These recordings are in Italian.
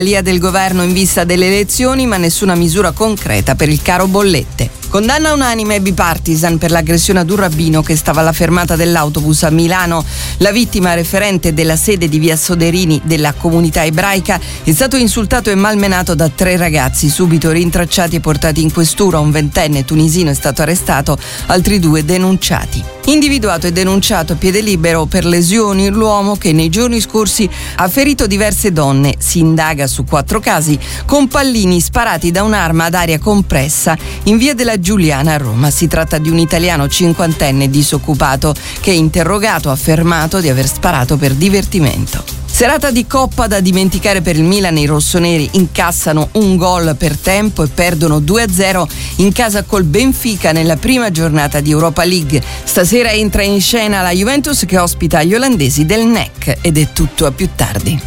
del governo in vista delle elezioni, ma nessuna misura concreta per il caro bollette. Condanna unanime bipartisan per l'aggressione ad un rabbino che stava alla fermata dell'autobus a Milano. La vittima, referente della sede di via Soderini della comunità ebraica, è stato insultato e malmenato da 3 ragazzi, subito rintracciati e portati in questura. Un 20enne tunisino è stato arrestato, altri 2 denunciati. Individuato e denunciato a piede libero per lesioni l'uomo che nei giorni scorsi ha ferito diverse donne. Si indaga su 4 casi con pallini sparati da un'arma ad aria compressa in via della Giuliana a Roma. Si tratta di un italiano 50enne disoccupato che, interrogato, ha affermato di aver sparato per divertimento. Serata di Coppa da dimenticare per il Milan. I rossoneri incassano un gol per tempo e perdono 2-0 in casa col Benfica nella prima giornata di Europa League. Stasera entra in scena la Juventus che ospita gli olandesi del NEC ed è tutto a più tardi.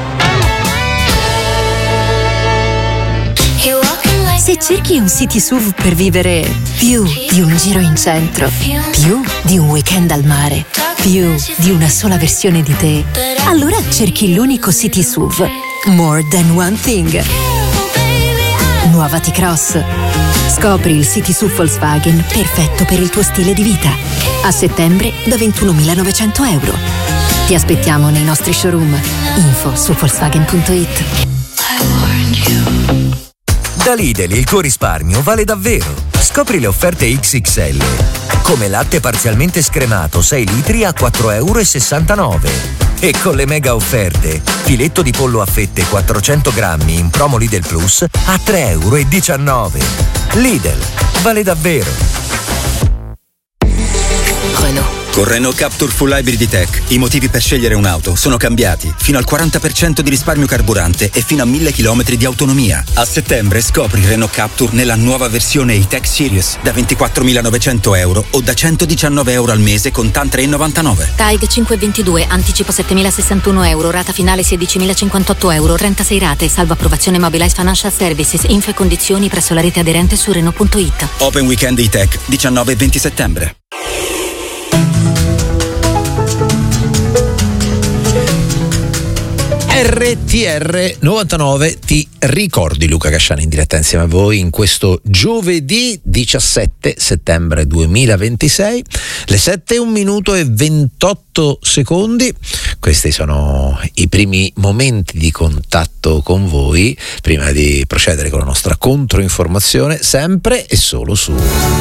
Se cerchi un city SUV per vivere più di un giro in centro, più di un weekend al mare, più di una sola versione di te, allora cerchi l'unico city SUV More Than One Thing. Nuova T-Cross. Scopri il city SUV Volkswagen perfetto per il tuo stile di vita. A settembre da 21.900 euro. Ti aspettiamo nei nostri showroom. Info su Volkswagen.it. Da Lidl il tuo risparmio vale davvero. Scopri le offerte XXL. Come latte parzialmente scremato 6 litri a 4,69 €. E con le mega offerte, filetto di pollo a fette 400 grammi in promo Lidl Plus a 3,19 €. Lidl, vale davvero. Renault. Con Renault Captur Full Hybrid Tech i motivi per scegliere un'auto sono cambiati. Fino al 40% di risparmio carburante e fino a 1000 km di autonomia. A settembre scopri Renault Captur nella nuova versione E-Tech Series da 24.900 euro o da 119 euro al mese con TAN 3,99. TAIG 522, anticipo 7.061 euro, rata finale 16.058 euro, 36 rate, salvo approvazione Mobilize Financial Services, info e condizioni presso la rete aderente su Renault.it. Open Weekend E-Tech 19 e 20 settembre. RTR 99 ti ricordi Luca Casciani in diretta insieme a voi in questo giovedì 17 settembre 2026, le 7 1 minuto e 28 secondi. Questi sono i primi momenti di contatto con voi prima di procedere con la nostra controinformazione, sempre e solo su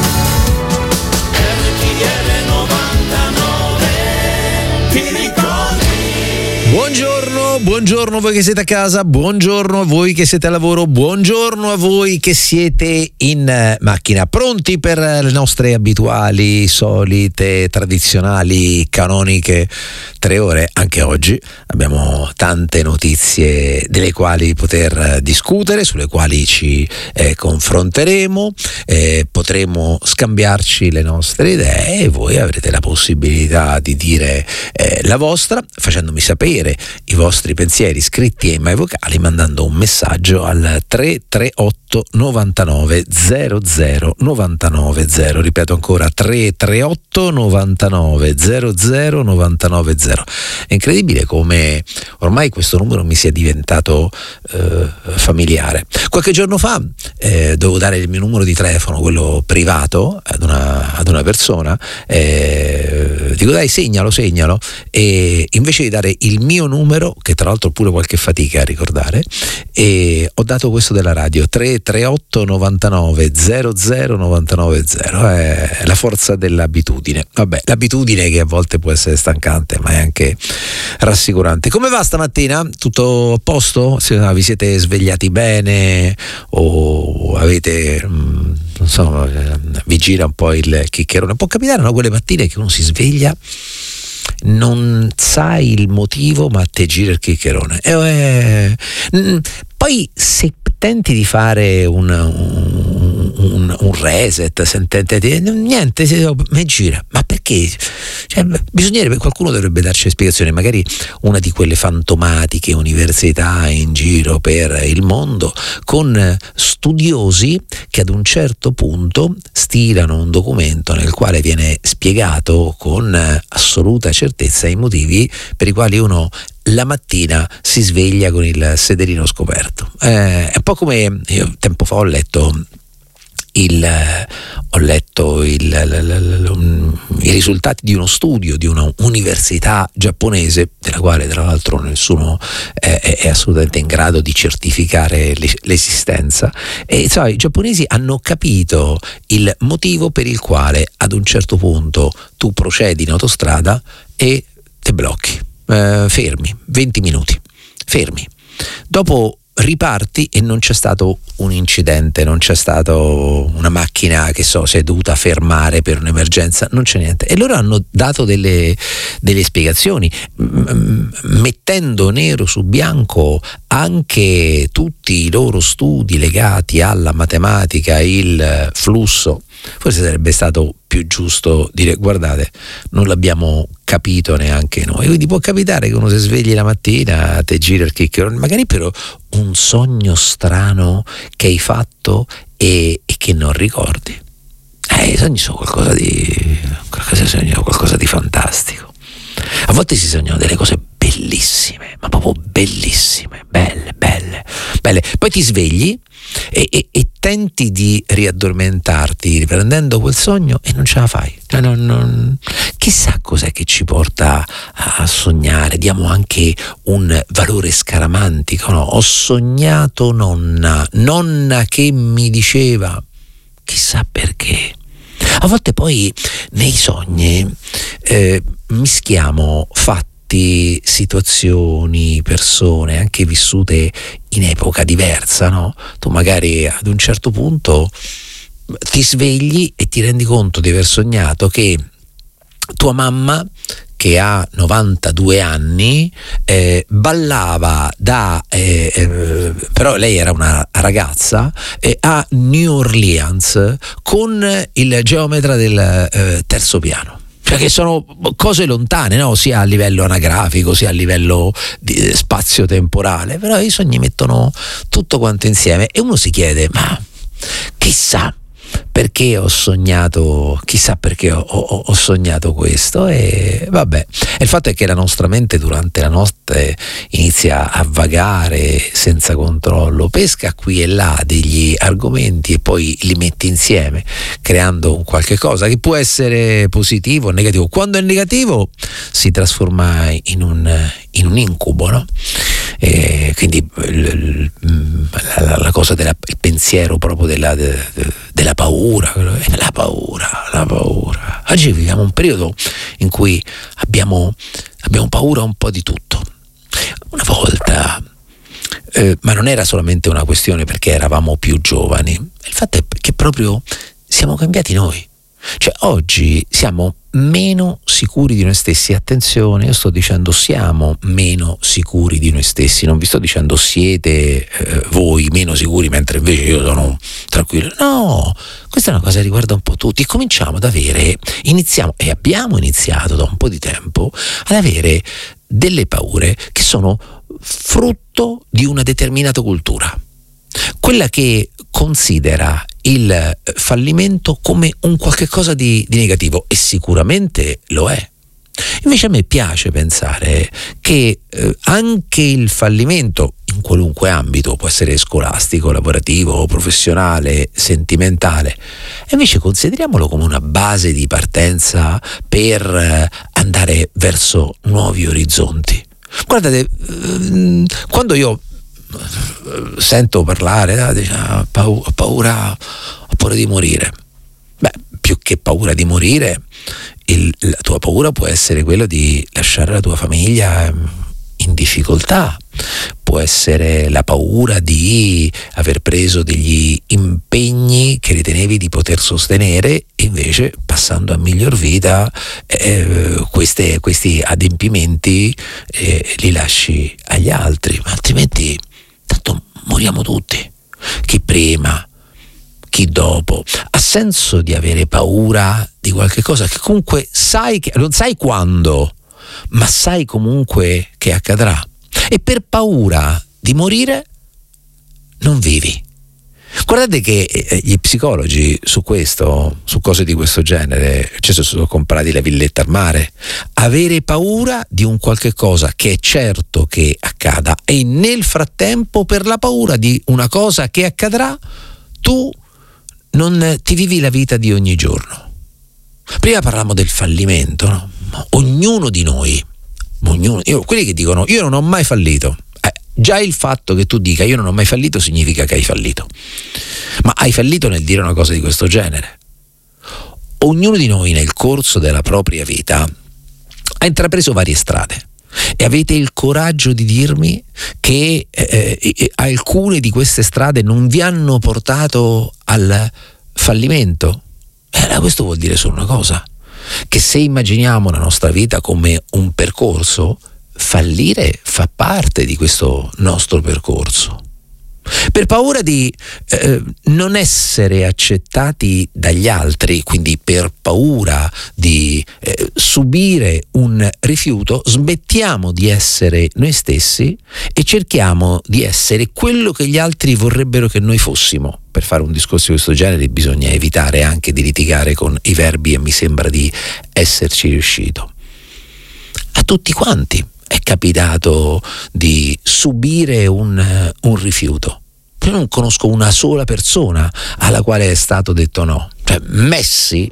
Buongiorno a voi che siete a casa, buongiorno a voi che siete a lavoro, buongiorno a voi che siete in macchina, pronti per le nostre abituali, solite, tradizionali, canoniche 3 ore. Anche oggi abbiamo tante notizie delle quali poter discutere, sulle quali ci confronteremo, potremo scambiarci le nostre idee e voi avrete la possibilità di dire la vostra, facendomi sapere i vostri pensieri scritti e mai vocali, mandando un messaggio al 338 99 00 99 0. Ripeto ancora 338 99 00 99 0. È incredibile come ormai questo numero mi sia diventato familiare. Qualche giorno fa dovevo dare il mio numero di telefono, quello privato, ad una persona. Dico dai, segnalo, e invece di dare il mio numero, che tra l'altro ho pure qualche fatica a ricordare, e ho dato questo della radio, 338 99 00 99 0. È la forza dell'abitudine. Vabbè, l'abitudine che a volte può essere stancante, ma è anche rassicurante. Come va stamattina? Tutto a posto? Vi siete svegliati bene o avete non so, vi gira un po' il chiccherone? Può capitare, no? Quelle mattine che uno si sveglia, non sai il motivo, ma te gira il chiccherone. Poi se tenti di fare un un reset, sentente, niente, mi gira. Ma perché? Cioè, bisognerebbe, qualcuno dovrebbe darci spiegazioni, magari una di quelle fantomatiche università in giro per il mondo, con studiosi che ad un certo punto stilano un documento nel quale viene spiegato con assoluta certezza i motivi per i quali uno la mattina si sveglia con il sederino scoperto. È un po' come io tempo fa ho letto i risultati di uno studio di una università giapponese, della quale tra l'altro nessuno è assolutamente in grado di certificare l'esistenza, e insomma, i giapponesi hanno capito il motivo per il quale ad un certo punto tu procedi in autostrada e ti blocchi, fermi 20 minuti, fermi, dopo riparti e non c'è stato un incidente, non c'è stato una macchina che si è dovuta fermare per un'emergenza, non c'è niente. E loro hanno dato delle spiegazioni, mettendo nero su bianco anche tutti i loro studi legati alla matematica, il flusso. Forse sarebbe stato più giusto dire: guardate, non l'abbiamo capito neanche noi. Quindi può capitare che uno si svegli la mattina, te gira il chicchero, magari per un sogno strano che hai fatto e che non ricordi. I sogni sono qualcosa di fantastico. A volte si sognano delle cose bellissime, ma proprio bellissime, belle. Poi ti svegli e tenti di riaddormentarti riprendendo quel sogno e non ce la fai. Chissà cos'è che ci porta a sognare. Diamo anche un valore scaramantico, no? Ho sognato nonna che mi diceva, chissà perché. A volte poi nei sogni mischiamo fatti, situazioni, persone anche vissute in epoca diversa, no? Tu magari ad un certo punto ti svegli e ti rendi conto di aver sognato che tua mamma, che ha 92 anni, ballava però lei era una ragazza, a New Orleans con il geometra del terzo piano. Cioè che sono cose lontane, no? Sia a livello anagrafico sia a livello di spazio-temporale, però i sogni mettono tutto quanto insieme e uno si chiede: ma chissà perché ho sognato, chissà perché ho sognato questo. E vabbè, e il fatto è che la nostra mente durante la notte inizia a vagare senza controllo, pesca qui e là degli argomenti e poi li mette insieme creando un qualche cosa che può essere positivo o negativo. Quando è negativo si trasforma in un incubo, no? E quindi la cosa il pensiero proprio della paura, la paura. Oggi viviamo un periodo in cui abbiamo paura un po' di tutto. Una volta, ma non era solamente una questione perché eravamo più giovani, il fatto è che proprio siamo cambiati noi. Cioè oggi siamo meno sicuri di noi stessi. Attenzione, io sto dicendo siamo meno sicuri di noi stessi, non vi sto dicendo siete voi meno sicuri mentre invece io sono tranquillo. No, questa è una cosa che riguarda un po' tutti. Cominciamo ad abbiamo iniziato da un po' di tempo ad avere delle paure che sono frutto di una determinata cultura, quella che considera il fallimento come un qualche cosa di negativo, e sicuramente lo è. Invece a me piace pensare che anche il fallimento in qualunque ambito, può essere scolastico, lavorativo, professionale, sentimentale, e invece consideriamolo come una base di partenza per andare verso nuovi orizzonti. Guardate, quando io sento parlare, ho paura di morire. Beh, più che paura di morire, la tua paura può essere quella di lasciare la tua famiglia in difficoltà, può essere la paura di aver preso degli impegni che ritenevi di poter sostenere e invece, passando a miglior vita, questi adempimenti li lasci agli altri, ma altrimenti tanto moriamo tutti, chi prima, chi dopo, ha senso di avere paura di qualche cosa che comunque sai che non sai quando, ma sai comunque che accadrà. E per paura di morire non vivi. Guardate che gli psicologi su questo, su cose di questo genere, ci sono comprati la villetta al mare. Avere paura di un qualche cosa che è certo che accada, e nel frattempo, per la paura di una cosa che accadrà, tu non ti vivi la vita di ogni giorno. Prima parlavamo del fallimento, no? Ognuno di noi, quelli che dicono io non ho mai fallito, già il fatto che tu dica io non ho mai fallito significa che hai fallito. Ma hai fallito nel dire una cosa di questo genere. Ognuno di noi nel corso della propria vita ha intrapreso varie strade, e avete il coraggio di dirmi che alcune di queste strade non vi hanno portato al fallimento? Questo vuol dire solo una cosa, che se immaginiamo la nostra vita come un percorso, fallire fa parte di questo nostro percorso. Per paura di non essere accettati dagli altri, quindi per paura di subire un rifiuto, smettiamo di essere noi stessi e cerchiamo di essere quello che gli altri vorrebbero che noi fossimo. Per fare un discorso di questo genere bisogna evitare anche di litigare con i verbi, e mi sembra di esserci riuscito. A tutti quanti è capitato di subire un rifiuto. Io non conosco una sola persona alla quale è stato detto no. Cioè Messi,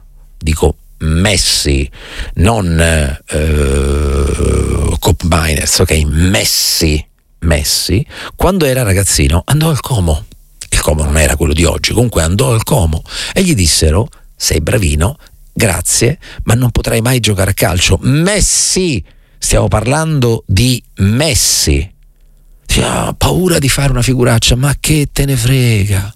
non Cop Miners, ok? Messi, quando era ragazzino andò al Como. Il Como non era quello di oggi, comunque andò al Como e gli dissero: sei bravino, grazie, ma non potrai mai giocare a calcio. Messi! Stiamo parlando di Messi. Paura di fare una figuraccia, ma che te ne frega?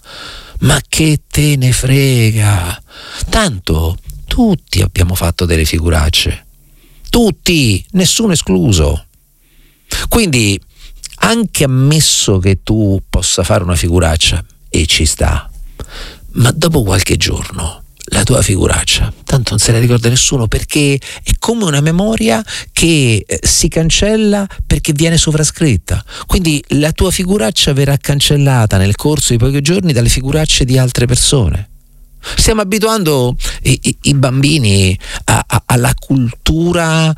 Tanto tutti abbiamo fatto delle figuracce, tutti, nessuno escluso. Quindi, anche ammesso che tu possa fare una figuraccia, e ci sta, ma dopo qualche giorno la tua figuraccia tanto non se la ricorda nessuno, perché è come una memoria che si cancella perché viene sovrascritta. Quindi la tua figuraccia verrà cancellata nel corso di pochi giorni dalle figuracce di altre persone. Stiamo abituando i bambini alla cultura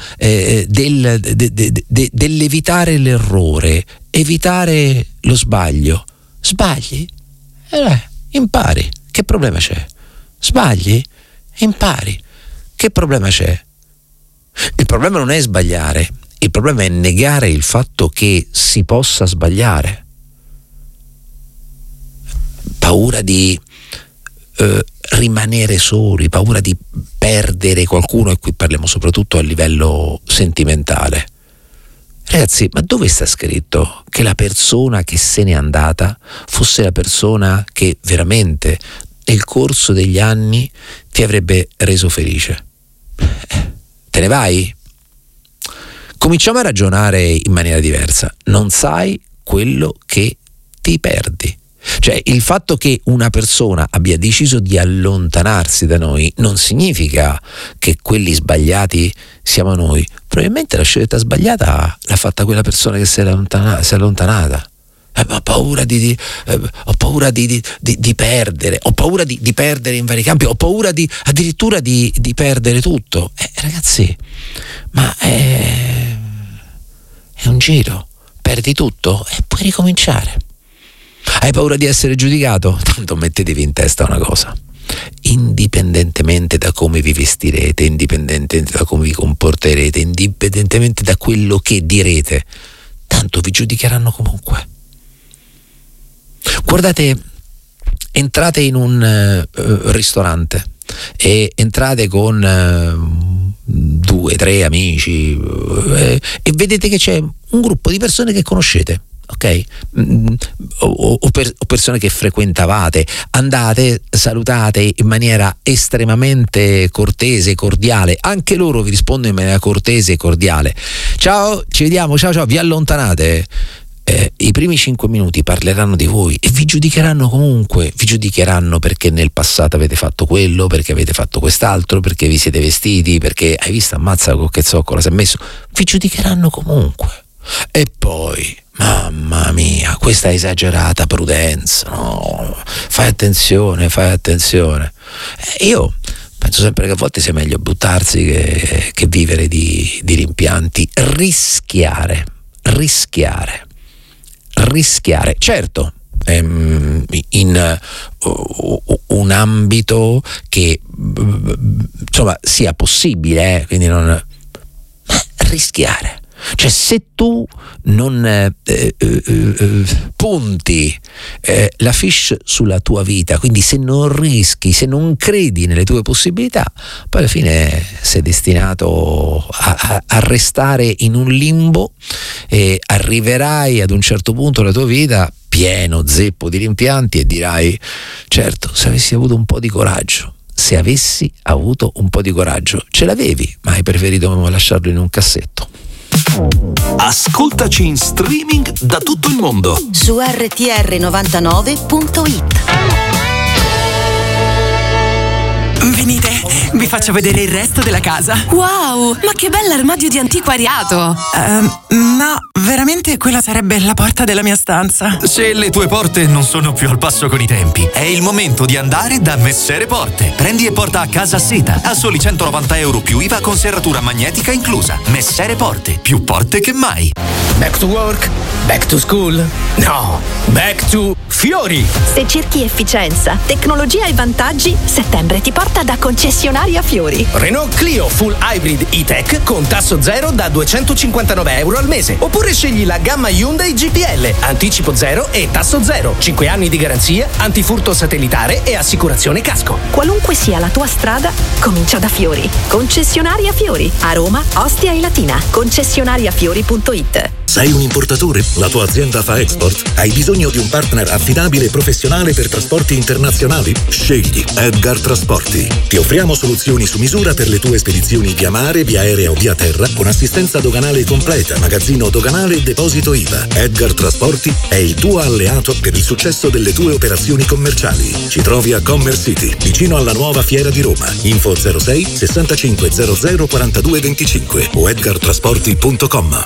dell'evitare l'errore, evitare lo sbaglio. Sbagli? Impari. Che problema c'è? Sbagli? Impari. Che problema c'è? Il problema non è sbagliare, il problema è negare il fatto che si possa sbagliare. Paura di rimanere soli, paura di perdere qualcuno, e qui parliamo soprattutto a livello sentimentale. Ragazzi, ma dove sta scritto che la persona che se n'è andata fosse la persona che veramente nel corso degli anni ti avrebbe reso felice? Te ne vai? Cominciamo a ragionare in maniera diversa. Non sai quello che ti perdi. Cioè, il fatto che una persona abbia deciso di allontanarsi da noi non significa che quelli sbagliati siamo noi. Probabilmente la scelta sbagliata l'ha fatta quella persona che si è allontanata. Ho paura di perdere, ho paura di perdere in vari campi, ho paura addirittura di perdere tutto. Ragazzi, ma è un giro, perdi tutto e puoi ricominciare. Hai paura di essere giudicato? Tanto mettetevi in testa una cosa: indipendentemente da come vi vestirete, indipendentemente da come vi comporterete, indipendentemente da quello che direte, tanto vi giudicheranno comunque. Guardate, entrate in un ristorante e entrate con 2 o 3 amici e vedete che c'è un gruppo di persone che conoscete, ok? O persone che frequentavate. Andate, salutate in maniera estremamente cortese, cordiale. Anche loro vi rispondono in maniera cortese e cordiale. Ciao, ci vediamo, ciao, vi allontanate. i primi 5 minuti parleranno di voi e vi giudicheranno comunque, vi giudicheranno perché nel passato avete fatto quello, perché avete fatto quest'altro, perché vi siete vestiti, perché hai visto ammazza con che zoccola si è messo, vi giudicheranno comunque. E poi, mamma mia, questa esagerata prudenza, no, fai attenzione. Io penso sempre che a volte sia meglio buttarsi che vivere di rimpianti, rischiare. Certo, in un ambito che insomma sia possibile, quindi non rischiare. Cioè, se tu non punti la fiche sulla tua vita, quindi se non rischi, se non credi nelle tue possibilità, poi alla fine sei destinato a restare in un limbo e arriverai ad un certo punto della tua vita pieno zeppo di rimpianti e dirai: certo, se avessi avuto un po' di coraggio. Se avessi avuto un po' di coraggio, ce l'avevi, ma hai preferito lasciarlo in un cassetto. Ascoltaci in streaming da tutto il mondo su rtr99.it. Venite, vi faccio vedere il resto della casa. Wow, ma che bell'armadio di antiquariato! No, veramente quella sarebbe la porta della mia stanza. Se le tue porte non sono più al passo con i tempi, è il momento di andare da Messere Porte. Prendi e porta a casa seta a soli €190 più IVA con serratura magnetica inclusa. Messere Porte, più porte che mai. Back to work? Back to school? No, back to Fiori! Se cerchi efficienza, tecnologia e vantaggi, settembre ti porta da concessionaria Fiori. Renault Clio Full Hybrid E-Tech con tasso zero da €259 al mese. Oppure scegli la gamma Hyundai GPL, anticipo zero e tasso zero. 5 anni di garanzia, antifurto satellitare e assicurazione casco. Qualunque sia la tua strada, comincia da Fiori. Concessionaria Fiori. A Roma, Ostia e Latina. Concessionariafiori.it. Sei un importatore? La tua azienda fa export? Hai bisogno di un partner affidabile e professionale per trasporti internazionali? Scegli Edgar Trasporti. Ti offriamo soluzioni su misura per le tue spedizioni via mare, via aerea o via terra, con assistenza doganale completa, magazzino doganale e deposito IVA. Edgar Trasporti è il tuo alleato per il successo delle tue operazioni commerciali. Ci trovi a Commerce City, vicino alla nuova Fiera di Roma. Info 06 65 00 42 25 o edgartrasporti.com.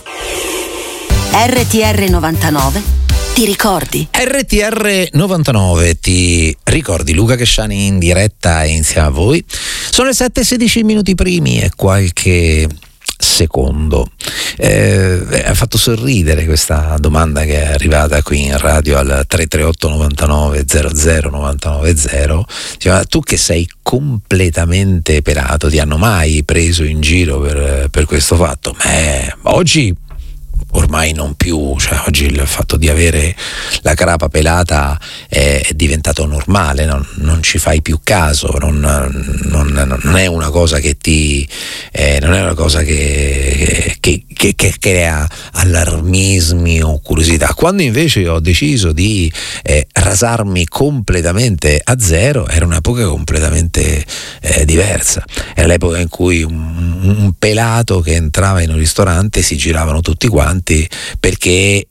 RTR 99 ti ricordi? RTR 99 ti ricordi? Luca Cresciani in diretta insieme a voi. Sono le 7:16 minuti primi e qualche secondo. Ha fatto sorridere questa domanda che è arrivata qui in radio al 338 99 00 990. Diceva: tu che sei completamente pelato, ti hanno mai preso in giro per questo fatto? Oggi ormai non più, cioè oggi il fatto di avere la crapa pelata è diventato normale, non ci fai più caso, non è una cosa che ti non è una cosa che crea allarmismi o curiosità. Quando invece ho deciso di rasarmi completamente a zero, era un'epoca completamente diversa. Era l'epoca in cui un pelato che entrava in un ristorante si giravano tutti quanti perché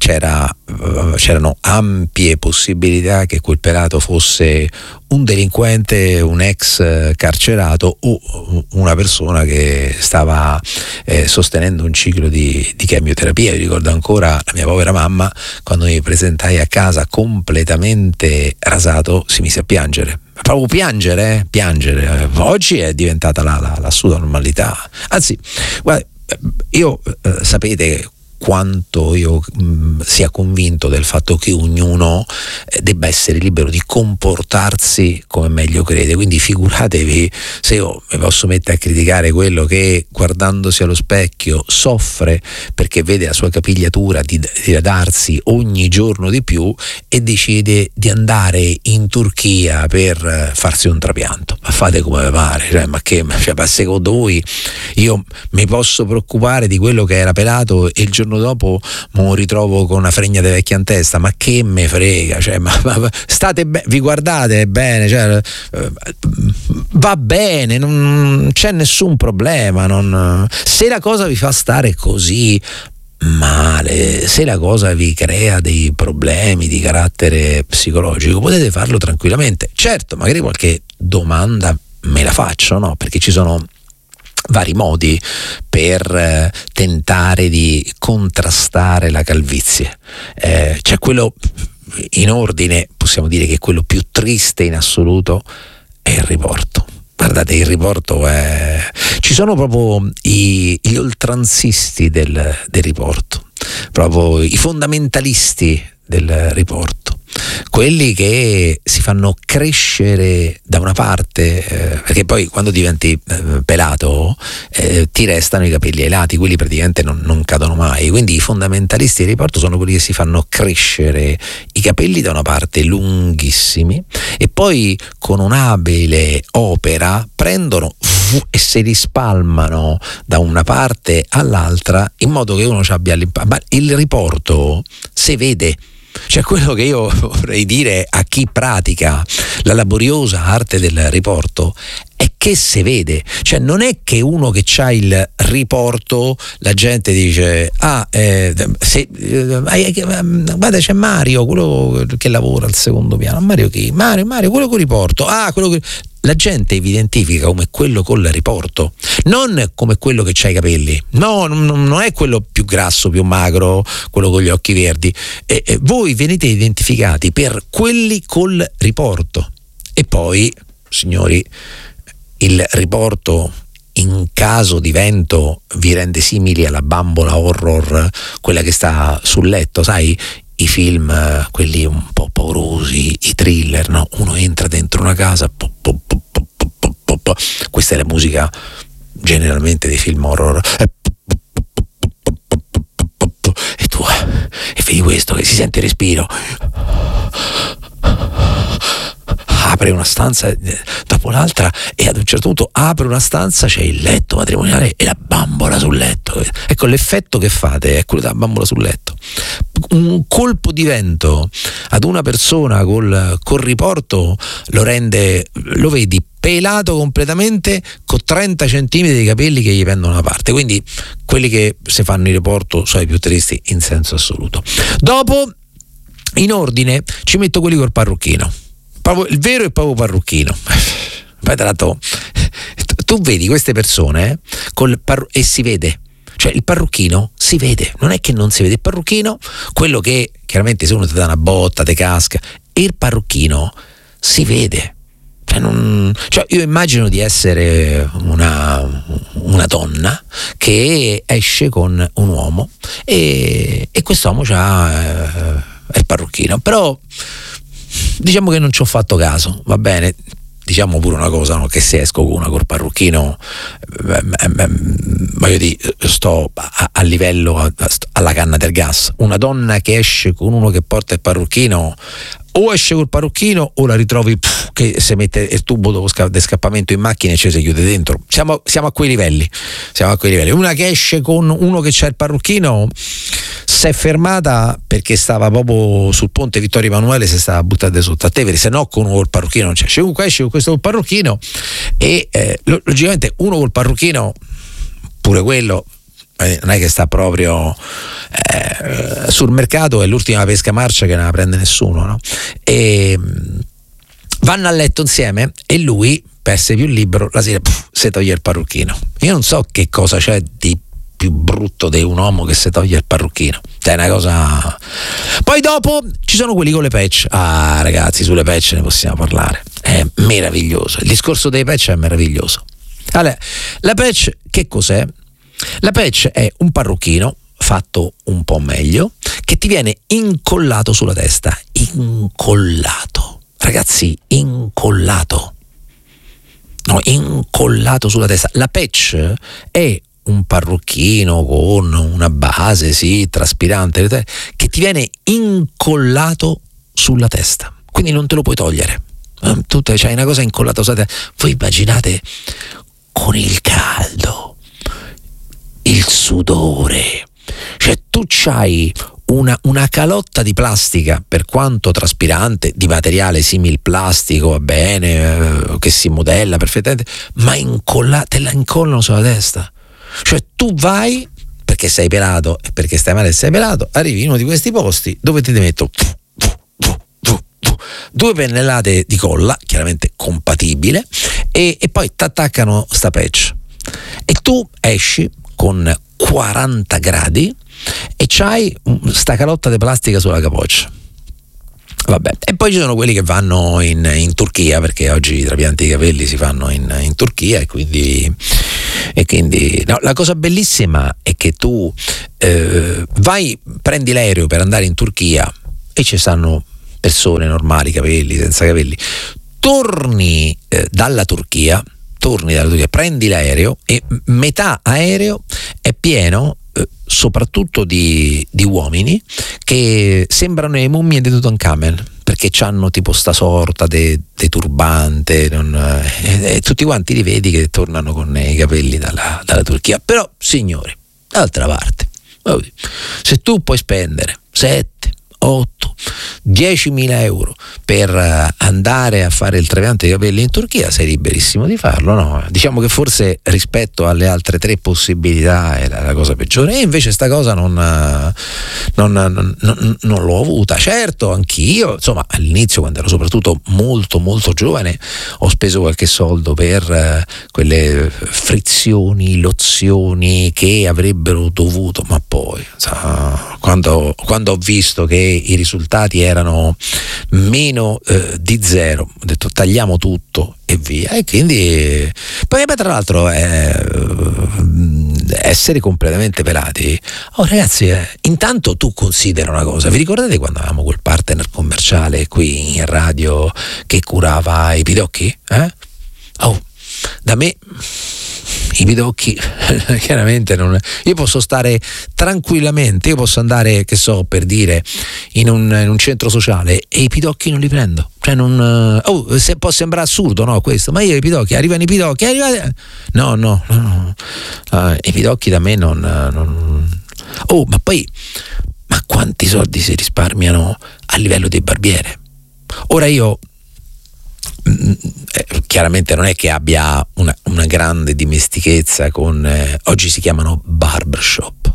c'erano ampie possibilità che quel pelato fosse un delinquente, un ex carcerato o una persona che stava sostenendo un ciclo di chemioterapia. Io ricordo ancora la mia povera mamma quando mi presentai a casa completamente rasato, si mise a piangere. Proprio piangere. Oggi è diventata l'assoluta normalità. Anzi, guarda, io sapete quanto io sia convinto del fatto che ognuno debba essere libero di comportarsi come meglio crede, quindi figuratevi se io mi posso mettere a criticare quello che guardandosi allo specchio soffre perché vede la sua capigliatura diradarsi ogni giorno di più e decide di andare in Turchia per farsi un trapianto. Ma fate come vi pare, ma secondo voi io mi posso preoccupare di quello che era pelato e il giorno dopo mi ritrovo con una fregna di vecchia in testa? Ma che me frega, ma state vi guardate bene, va bene, non c'è nessun problema, se la cosa vi fa stare così male, se la cosa vi crea dei problemi di carattere psicologico, potete farlo tranquillamente. Certo, magari qualche domanda me la faccio, no? Perché ci sono vari modi per tentare di contrastare la calvizie. C'è quello in ordine, possiamo dire che quello più triste in assoluto è il riporto. Guardate, il riporto ci sono proprio gli oltranzisti del riporto, proprio i fondamentalisti del riporto, quelli che si fanno crescere da una parte, perché poi quando diventi pelato ti restano i capelli ai lati, quelli praticamente non cadono mai, quindi i fondamentalisti del riporto sono quelli che si fanno crescere i capelli da una parte lunghissimi e poi con un'abile opera prendono e se li spalmano da una parte all'altra in modo che uno ci abbia l'impatto. Ma il riporto si vede. Cioè, quello che io vorrei dire a chi pratica la laboriosa arte del riporto è che si vede, cioè non è che uno che c'ha il riporto la gente dice guarda c'è Mario, quello che lavora al secondo piano. Mario chi? Mario quello con riporto, la gente identifica come quello col riporto, non come quello che c'ha i capelli. No, non è quello più grasso, più magro, quello con gli occhi verdi. Voi venite identificati per quelli col riporto. E poi, signori, il riporto in caso di vento vi rende simili alla bambola horror, quella che sta sul letto, sai? I film, quelli un po' paurosi, i thriller, no? Uno entra dentro una casa, questa è la musica generalmente dei film horror, e tu vedi questo che si sente il respiro, apre una stanza dopo l'altra e ad un certo punto apre una stanza, c'è il letto matrimoniale e la bambola sul letto. Ecco, l'effetto che fate è quello della bambola sul letto. Un colpo di vento ad una persona col riporto lo vedi pelato completamente con 30 centimetri di capelli che gli pendono da parte. Quindi quelli che se fanno il riporto sono i più tristi in senso assoluto. Dopo, in ordine, ci metto quelli col parrucchino. Il vero e proprio parrucchino. Poi tra l'altro tu vedi queste persone e si vede, cioè il parrucchino si vede, non è che non si vede. Il parrucchino, quello che chiaramente se uno ti dà una botta te casca, e il parrucchino si vede. Cioè io immagino di essere una donna che esce con un uomo e quest'uomo c'ha il parrucchino, però diciamo che non ci ho fatto caso, va bene. Diciamo pure una cosa, no? Che se esco con una col parrucchino, voglio dire, sto a livello alla canna del gas. Una donna che esce con uno che porta il parrucchino, o esce col parrucchino o la ritrovi che si mette il tubo di scappamento in macchina e ci si chiude dentro. Siamo a quei livelli. Una che esce con uno che c'ha il parrucchino si è fermata perché stava proprio sul ponte Vittorio Emanuele, si stava buttando sotto a Tevere, se no con uno col parrucchino non c'è. Comunque esce con questo col parrucchino e logicamente uno col parrucchino, pure quello non è che sta proprio sul mercato, è l'ultima pesca marcia che non la prende nessuno, no? E vanno a letto insieme e lui, per essere più libero, la sera si toglie il parrucchino. Io non so che cosa c'è di più brutto di un uomo che si toglie il parrucchino, è una cosa. Poi dopo ci sono quelli con le patch. Ragazzi, sulle patch ne possiamo parlare, è meraviglioso, il discorso dei patch è meraviglioso. Allora, la patch che cos'è? La patch è un parrucchino fatto un po' meglio che ti viene incollato sulla testa. Incollato, ragazzi, incollato sulla testa. La patch è un parrucchino con una base, sì, traspirante, che ti viene incollato sulla testa, quindi non te lo puoi togliere. Tu c'hai una cosa incollata sulla testa. Voi immaginate con il caldo, il sudore, cioè tu c'hai una calotta di plastica, per quanto traspirante, di materiale simil plastico, va bene, che si modella perfettamente, ma te la incollano sulla testa. Cioè tu vai perché sei pelato e perché stai male e sei pelato, arrivi in uno di questi posti dove ti metto 2 pennellate di colla, chiaramente compatibile, e poi ti attaccano sta patch e tu esci con 40 gradi e c'hai sta calotta di plastica sulla capoccia. Vabbè, e poi ci sono quelli che vanno in Turchia, perché oggi i trapianti di capelli si fanno in Turchia, e quindi no, la cosa bellissima è che tu prendi l'aereo per andare in Turchia e ci stanno persone normali, capelli, senza capelli, torni dalla Turchia, prendi l'aereo e metà aereo è pieno soprattutto di uomini che sembrano le mummie di Tutankhamen, perché hanno tipo sta sorta di turbante, e tutti quanti li vedi che tornano con i capelli dalla Turchia. Però, signori, d'altra parte, se tu puoi spendere 7, 8, 10.000 euro per andare a fare il trapiante di capelli in Turchia, sei liberissimo di farlo, no? Diciamo che forse rispetto alle altre 3 possibilità è la cosa peggiore, e invece sta cosa non l'ho avuta. Certo, anch'io, insomma, all'inizio, quando ero soprattutto molto molto giovane, ho speso qualche soldo per quelle frizioni, lozioni che avrebbero dovuto, ma poi quando ho visto che i risultati erano meno di 0, ho detto tagliamo tutto e via. E quindi poi tra l'altro essere completamente pelati, ragazzi, intanto tu considera una cosa: vi ricordate quando avevamo quel partner commerciale qui in radio che curava i pidocchi? Da me i pidocchi chiaramente io posso stare tranquillamente, io posso andare, che so, per dire, in un centro sociale, e i pidocchi non li prendo, cioè può sembrare assurdo, no, questo, ma io i pidocchi, arrivano i pidocchi, no, i pidocchi da me non ma poi, ma quanti soldi si risparmiano a livello di barbiere? Ora io chiaramente non è che abbia una grande dimestichezza con oggi si chiamano barbershop,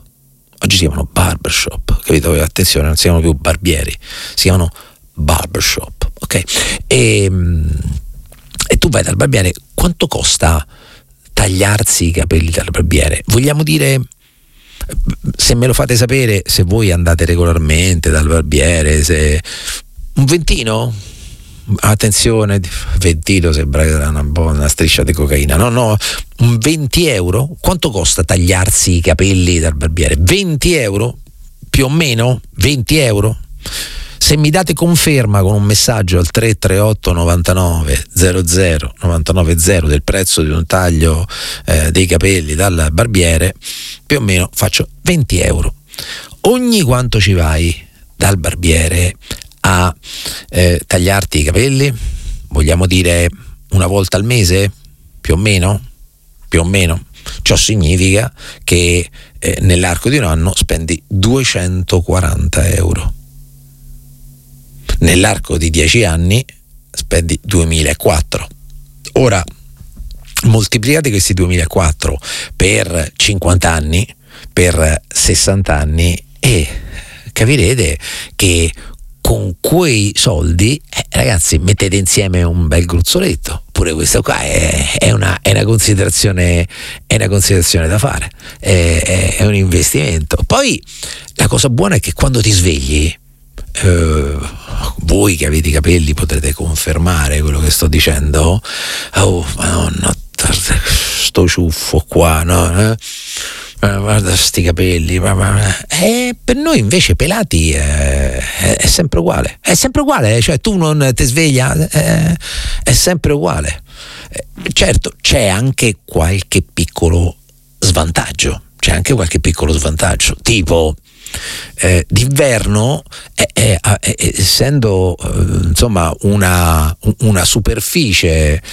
capito? Attenzione, non si chiamano più barbieri, si chiamano barbershop, ok? E tu vai dal barbiere, quanto costa tagliarsi i capelli dal barbiere? Vogliamo dire, se me lo fate sapere, se voi andate regolarmente dal barbiere, se un ventino? Attenzione, ventino sembra una striscia di cocaina, no, un 20 euro. Quanto costa tagliarsi i capelli dal barbiere? 20 euro più o meno, 20 euro. Se mi date conferma con un messaggio al 338 99 00 99 0 del prezzo di un taglio dei capelli dal barbiere, più o meno faccio 20 euro. Ogni quanto ci vai dal barbiere a tagliarti i capelli? Vogliamo dire una volta al mese? Più o meno? Ciò significa che nell'arco di un anno spendi 240 euro. Nell'arco di 10 anni spendi 2004. Ora moltiplicate questi 2004 per 50 anni, per 60 anni, e capirete che con quei soldi, ragazzi, mettete insieme un bel gruzzoletto. Pure questo qua è una considerazione da fare, è un investimento. Poi la cosa buona è che quando ti svegli, voi che avete i capelli potrete confermare quello che sto dicendo. Madonna, sto ciuffo qua, no? Guarda sti capelli, per noi invece pelati è sempre uguale, cioè tu non ti sveglia, è sempre uguale. Certo, c'è anche qualche piccolo svantaggio, tipo d'inverno, essendo insomma una superficie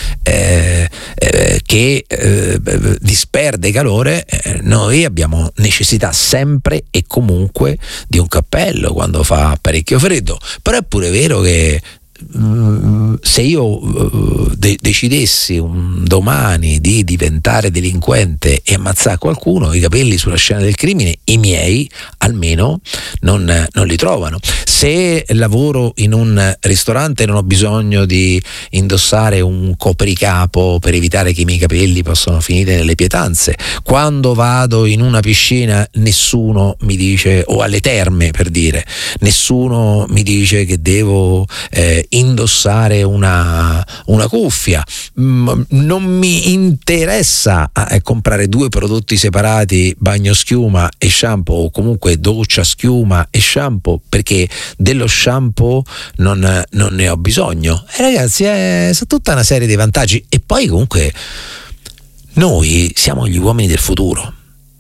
che disperde calore, noi abbiamo necessità sempre e comunque di un cappello quando fa parecchio freddo. Però è pure vero che se io decidessi un domani di diventare delinquente e ammazzare qualcuno, i capelli sulla scena del crimine, i miei almeno non li trovano. Se lavoro in un ristorante non ho bisogno di indossare un copricapo per evitare che i miei capelli possano finire nelle pietanze. Quando vado in una piscina nessuno mi dice, o alle terme per dire, nessuno mi dice che devo indossare una cuffia. Non mi interessa comprare due prodotti separati, bagno schiuma e shampoo, o comunque doccia, schiuma e shampoo, perché dello shampoo non ne ho bisogno. Ragazzi, è tutta una serie di vantaggi. E poi comunque noi siamo gli uomini del futuro.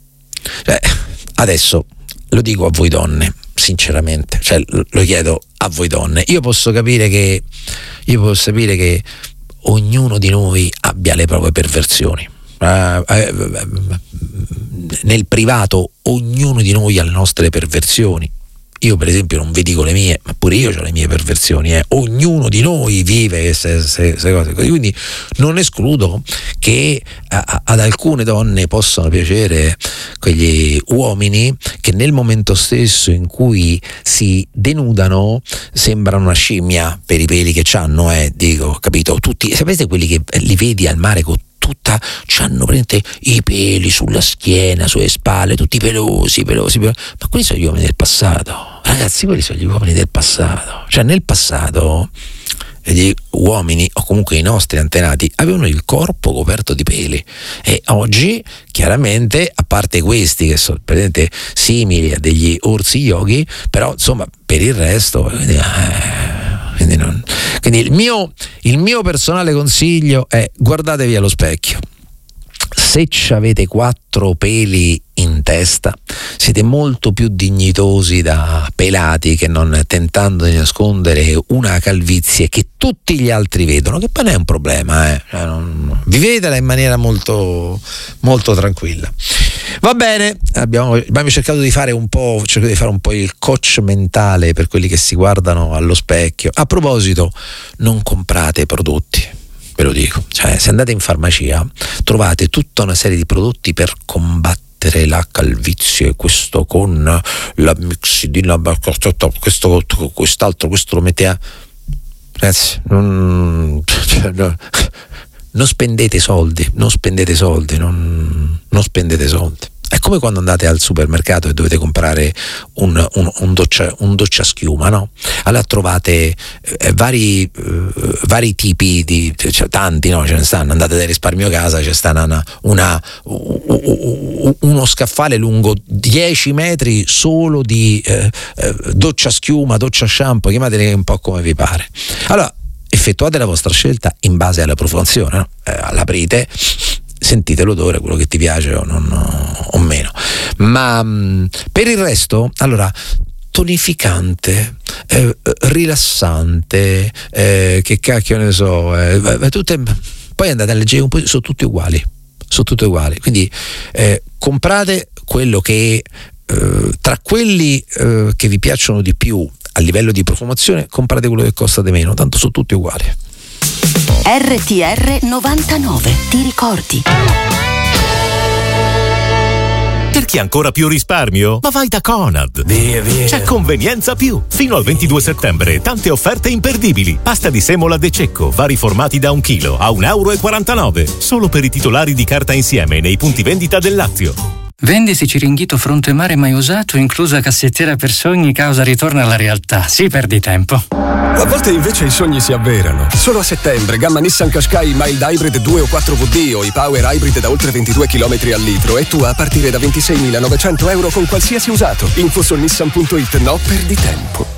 Adesso lo dico a voi donne, sinceramente, lo chiedo a voi donne. Io posso capire che ognuno di noi abbia le proprie perversioni. Nel privato ognuno di noi ha le nostre perversioni. Io per esempio non vi dico le mie, ma pure io ho le mie perversioni. Ognuno di noi vive queste cose così, quindi non escludo che ad alcune donne possano piacere quegli uomini che nel momento stesso in cui si denudano sembrano una scimmia per i peli che c'hanno, dico, capito? Tutti, sapete quelli che li vedi al mare con c'hanno i peli sulla schiena, sulle spalle, tutti pelosi, ma quelli sono gli uomini del passato, ragazzi, quelli sono gli uomini del passato. Nel passato gli uomini, o comunque i nostri antenati, avevano il corpo coperto di peli, e oggi chiaramente, a parte questi che sono praticamente simili a degli orsi yogi, però insomma per il resto quindi il mio personale consiglio è: guardatevi allo specchio. Se avete 4 peli in testa, siete molto più dignitosi da pelati che non tentando di nascondere una calvizie che tutti gli altri vedono, che poi non è un problema, vivetela in maniera molto, molto tranquilla. Va bene, abbiamo cercato di fare un po' il coach mentale per quelli che si guardano allo specchio. A proposito, non comprate prodotti, ve lo dico, se andate in farmacia trovate tutta una serie di prodotti per combattere la calvizie, questo con la mixidina, quest'altro, questo lo mette a... Ragazzi, non spendete soldi. È come quando andate al supermercato e dovete comprare un doccia schiuma, no? Allora trovate vari tipi di, tanti, no? Ce ne stanno. Andate dal Risparmio Casa, c'è sta uno scaffale lungo 10 metri solo di doccia schiuma, doccia shampoo, chiamatele un po' come vi pare. Allora effettuate la vostra scelta in base alla profumazione, no? L'aprite, sentite l'odore, quello che ti piace o meno, ma per il resto, allora, tonificante, rilassante, che cacchio ne so, poi andate a leggere un po', sono tutti uguali, quindi comprate quello che tra quelli che vi piacciono di più a livello di profumazione, comprate quello che costa di meno, tanto sono tutti uguali. RTR 99, ti ricordi? Cerchi ancora più risparmio? Ma vai da Conad! Via. C'è Convenienza Più! Fino al 22 settembre, tante offerte imperdibili. Pasta di semola De Cecco, vari formati da 1 chilo, a €1,49. Solo per i titolari di carta insieme nei punti vendita del Lazio. Vendisi Ciringhito fronte mare mai usato, inclusa cassettiera per sogni, causa ritorno alla realtà. Sì, perdi tempo. A volte invece i sogni si avverano. Solo a settembre, gamma Nissan Qashqai Mild Hybrid 2 o 4VD o i Power Hybrid da oltre 22 km al litro e tu a partire da €26.900 con qualsiasi usato. Info su nissan.it, no, perdi tempo.